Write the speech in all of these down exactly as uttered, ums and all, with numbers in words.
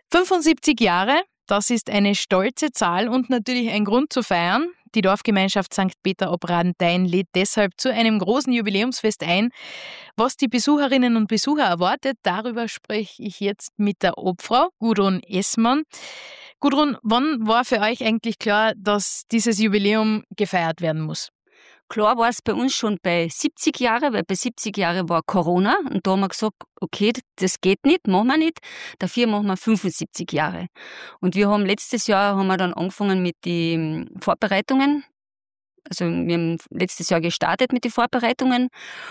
fünfundsiebzig Jahre, das ist eine stolze Zahl und natürlich ein Grund zu feiern. Die Dorfgemeinschaft Sankt Peter ob Radenthein lädt deshalb zu einem großen Jubiläumsfest ein. Was die Besucherinnen und Besucher erwartet, darüber spreche ich jetzt mit der Obfrau Gudrun Essmann. Gudrun, wann war für euch eigentlich klar, dass dieses Jubiläum gefeiert werden muss? Klar war es bei uns schon bei siebzig Jahren, weil bei siebzig Jahren war Corona und da haben wir gesagt, okay, das geht nicht, machen wir nicht, dafür machen wir fünfundsiebzig Jahre. Und wir haben letztes Jahr haben wir dann angefangen mit den Vorbereitungen, also wir haben letztes Jahr gestartet mit den Vorbereitungen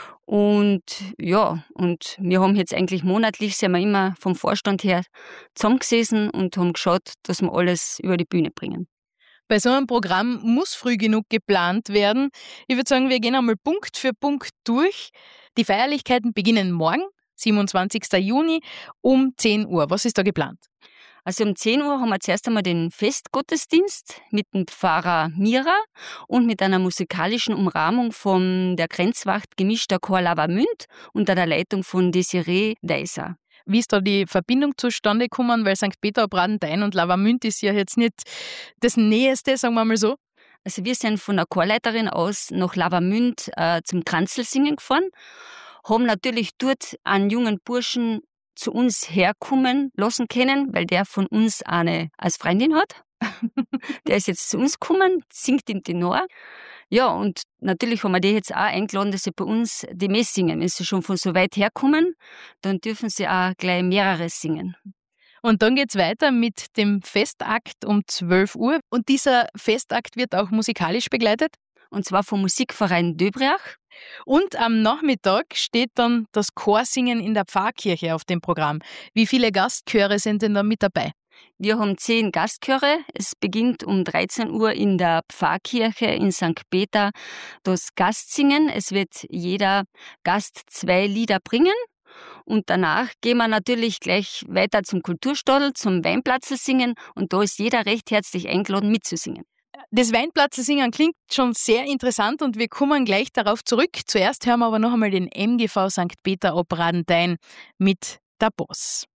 und ja, und wir haben jetzt eigentlich monatlich, sind wir immer vom Vorstand her zusammengesessen und haben geschaut, dass wir alles über die Bühne bringen. Bei so einem Programm muss früh genug geplant werden. Ich würde sagen, wir gehen einmal Punkt für Punkt durch. Die Feierlichkeiten beginnen morgen, siebenundzwanzigsten Juni, um zehn Uhr. Was ist da geplant? Also um zehn Uhr haben wir zuerst einmal den Festgottesdienst mit dem Pfarrer Mira und mit einer musikalischen Umrahmung von der Grenzwacht gemischter Chor Lavamünd unter der Leitung von Desiree Deiser. Wie ist da die Verbindung zustande gekommen? Weil Sankt Peter ob Radenthein und Lavamünd ist ja jetzt nicht das Näheste, sagen wir mal so. Also wir sind von der Chorleiterin aus nach Lavamünd äh, zum Kranzelsingen gefahren, haben natürlich dort einen jungen Burschen zu uns herkommen lassen können, weil der von uns eine als Freundin hat. Der ist jetzt zu uns gekommen, singt im Tenor. Ja, und natürlich haben wir die jetzt auch eingeladen, dass sie bei uns die Mess singen. Wenn sie schon von so weit herkommen, dann dürfen sie auch gleich mehrere singen. Und dann geht's weiter mit dem Festakt um zwölf Uhr. Und dieser Festakt wird auch musikalisch begleitet? Und zwar vom Musikverein Döbriach. Und am Nachmittag steht dann das Chorsingen in der Pfarrkirche auf dem Programm. Wie viele Gastchöre sind denn da mit dabei? Wir haben zehn Gastchöre. Es beginnt um dreizehn Uhr in der Pfarrkirche in Sankt Peter das Gastsingen. Es wird jeder Gast zwei Lieder bringen. Und danach gehen wir natürlich gleich weiter zum Kulturstadel, zum Weinplatzl singen. Und da ist jeder recht herzlich eingeladen, mitzusingen. Das Weinplatzl singen klingt schon sehr interessant und wir kommen gleich darauf zurück. Zuerst hören wir aber noch einmal den M G V Sankt Peter ob Radenthein mit der Boss.